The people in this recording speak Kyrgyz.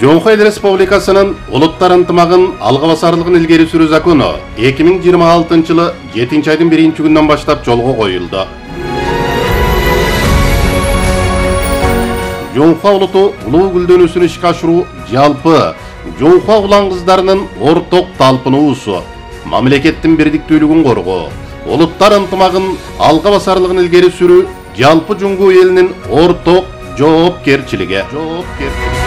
Жоңхо Эл Республикасынын улуттар ынтымагын алга басарлыгын илгери сүрүү закону 2026-жылы 7-айдын 1-күнүнөн баштап жолго коюлду. Жоңхо улуту улуу гүлдөнүүсүн ишке ашыруу жалпы жоңхо улан кыздарынын орток талпынуусу, мамлекеттин бирдиктүүлүгүн коргоо, улуттар ынтымагын алга басарлыгын илгери сүрүү жалпы Жоңхо элинин орток жоопкерчилиги.